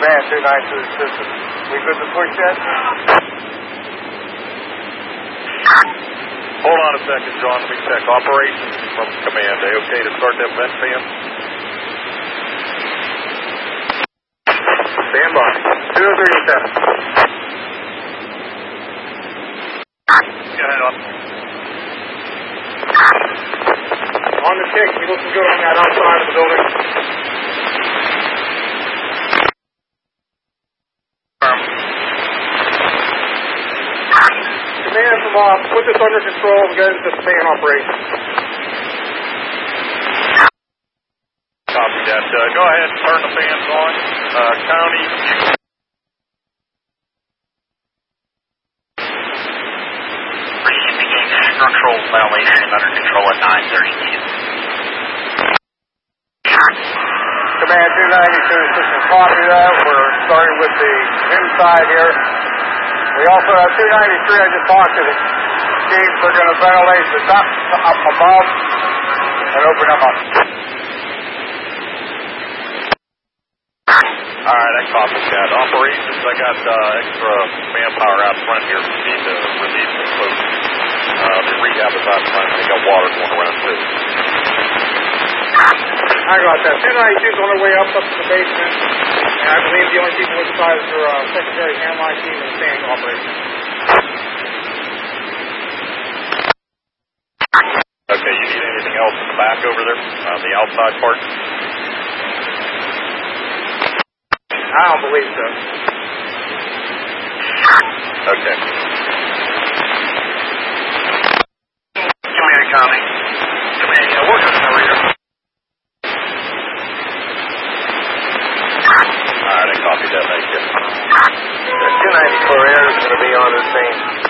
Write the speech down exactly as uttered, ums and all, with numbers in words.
Command two ninety-two system. We good to push that? Hold on a second, John. Let me check. Operations from Command. Are you okay to start that vent fan? Stand by. two oh three seven. Go ahead, on. On the tick. You looking good on that outside of the building. Command from off. Put this under control and get into fan operation. Copy that. Uh, go ahead and turn the fans on. Uh, County. Receiving a structural violation under control at nine thirty-two. Command two ninety-two system. Copy that. We're starting with the inside here. We also have two ninety-three. I just talked to the chief. We're going to ventilate the top up above and open them up. All right, I copied that. Operations, I got uh, extra manpower out front here. We need to relieve some folks. Uh, the rehab is out front. They got water going around too. I got that. two ninety-two is on their way up, up to the basement. And I believe the only people inside is their uh, secondary handline team and fan operation. Okay, you need anything else in the back over there? Uh, the outside part? I don't believe so. Okay. Command County. Command, yeah, we're good over here. All right, I copied that. Thank you. The two ninety-four air is going to be on the same